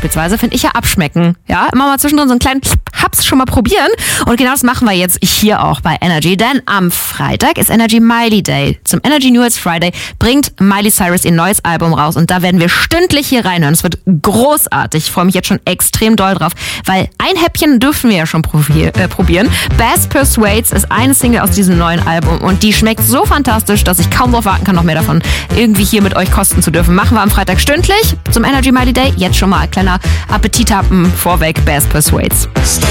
beispielsweise, finde ich ja abschmecken. Ja, immer mal zwischendrin so einen kleinen Haps schon mal probieren. Und genau das machen wir jetzt hier auch bei Energy, denn am Freitag ist Energy Miley Day. Zum Energy New Hits Friday bringt Miley Cyrus ihr neues Album raus und da werden wir stündlich hier reinhören. Es wird großartig. Ich freue mich jetzt schon extrem doll drauf, weil ein Häppchen dürfen wir ja schon probieren. Best Persuades ist eine Single aus diesem neuen Album und die schmeckt so fantastisch, dass ich kaum darauf warten kann, noch mehr davon irgendwie hier mit euch kosten zu dürfen. Machen wir am Freitag stündlich zum Energy Miley Day. Jetzt schon mal ein kleiner Appetithappen vorweg. Best Persuades.